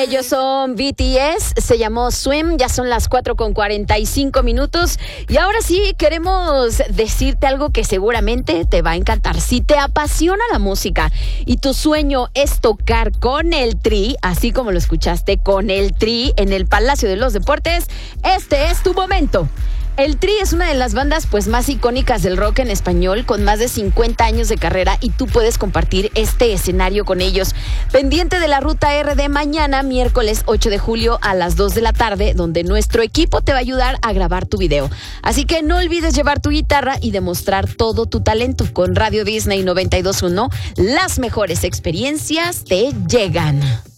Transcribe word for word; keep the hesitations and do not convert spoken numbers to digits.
Ellos son B T S, se llamó Swim, ya son las cuatro con cuarenta y cinco minutos y ahora sí queremos decirte algo que seguramente te va a encantar. Si te apasiona la música y tu sueño es tocar con el Tri, así como lo escuchaste, con el Tri en el Palacio de los Deportes, este es tu momento. El Tri es una de las bandas pues más icónicas del rock en español, con más de cincuenta años de carrera, y tú puedes compartir este escenario con ellos. Pendiente de la Ruta R de mañana, miércoles ocho de julio a las dos de la tarde, donde nuestro equipo te va a ayudar a grabar tu video. Así que no olvides llevar tu guitarra y demostrar todo tu talento. Con Radio Disney noventa y dos punto uno, las mejores experiencias te llegan.